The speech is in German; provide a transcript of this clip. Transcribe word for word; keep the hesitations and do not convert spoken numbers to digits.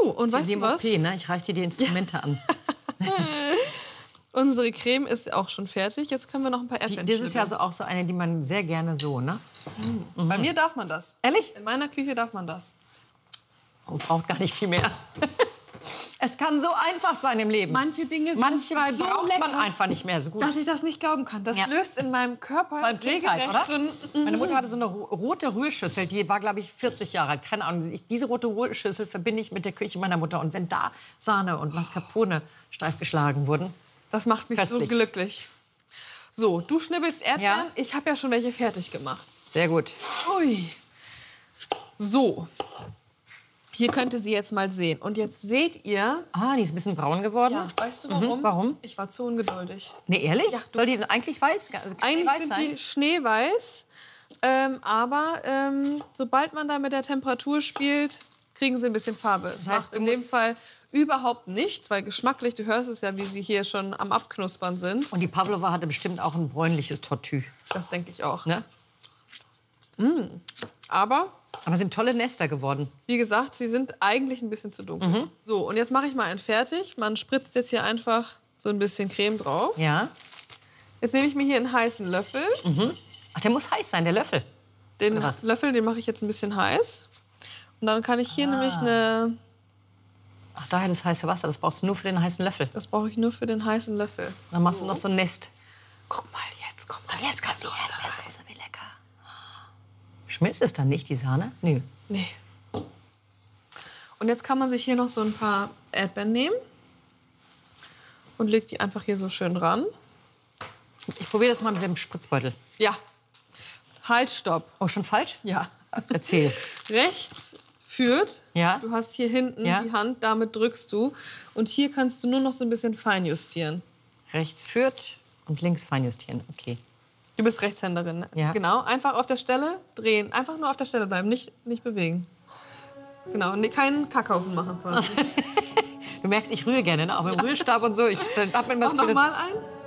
und weißt du was? O P, ne? Ich reiche dir die Instrumente ja. an. Unsere Creme ist auch schon fertig. Jetzt können wir noch ein paar Erdbeeren Das ist ja so auch so eine, die man sehr gerne so, ne? Mhm. Bei mir darf man das. Ehrlich? In meiner Küche darf man das. Oh, braucht gar nicht viel mehr. Es kann so einfach sein im Leben. Manche Dinge sind Manchmal so braucht lecker, man einfach nicht mehr so gut. Dass ich das nicht glauben kann. Das ja. löst in meinem Körper Vor Kindheit, oder? So ein, Meine Mutter hatte so eine rote Rührschüssel, die war, glaube ich, vierzig Jahre alt. Keine Ahnung. Diese rote Rührschüssel verbinde ich mit der Küche meiner Mutter. Und wenn da Sahne und Mascarpone steif geschlagen wurden, das macht mich köstlich. so glücklich. So, du schnibbelst Erdbeeren. Ja. Ich habe ja schon welche fertig gemacht. Sehr gut. Ui. So. Hier könnt ihr sie jetzt mal sehen. Und jetzt seht ihr... Ah, die ist ein bisschen braun geworden. Ja, weißt du warum? Mhm, warum? Ich war zu ungeduldig. Nee, ehrlich? Ja, Soll die eigentlich weiß, also eigentlich weiß sind sein? die schneeweiß. Ähm, aber ähm, sobald man da mit der Temperatur spielt, kriegen sie ein bisschen Farbe. Das, Das heißt, macht in dem Fall überhaupt nichts, weil geschmacklich, du hörst es ja, wie sie hier schon am Abknuspern sind. Und die Pavlova hatte bestimmt auch ein bräunliches Tortue. Das denke ich auch. Ne? Mm. Aber... Aber sind tolle Nester geworden. Wie gesagt, sie sind eigentlich ein bisschen zu dunkel. Mhm. So, und jetzt mache ich mal einen fertig. Man spritzt jetzt hier einfach so ein bisschen Creme drauf. Ja. Jetzt nehme ich mir hier einen heißen Löffel. Mhm. Ach, der muss heiß sein, der Löffel. Den Löffel, den mache ich jetzt ein bisschen heiß. Und dann kann ich hier ah. nämlich eine... Ach, daher das heiße Wasser. Das brauchst du nur für den heißen Löffel. Das brauche ich nur für den heißen Löffel. Dann machst so. du noch so ein Nest. Guck mal, jetzt kommt mal jetzt kommt die Erdbeersoße. Wie lecker. Schmilzt es dann nicht, die Sahne? Nö. Nee. Und jetzt kann man sich hier noch so ein paar Erdbeeren nehmen und legt die einfach hier so schön ran. Ich probiere das mal mit dem Spritzbeutel. Ja. Halt, stopp. Oh, schon falsch? Ja. Erzähl. Rechts führt. Ja. Du hast hier hinten ja. die Hand, damit drückst du. Und hier kannst du nur noch so ein bisschen feinjustieren. Rechts führt und links feinjustieren. Okay. Du bist Rechtshänderin, ne? Ja. Genau, einfach auf der Stelle drehen. Einfach nur auf der Stelle bleiben, nicht, nicht bewegen. Genau, nee, keinen Kackhaufen machen quasi. Du merkst, ich rühre gerne, ne? Auch mit dem Rührstab und so. Ich, da hat man immer Mach so noch viele... mal ein.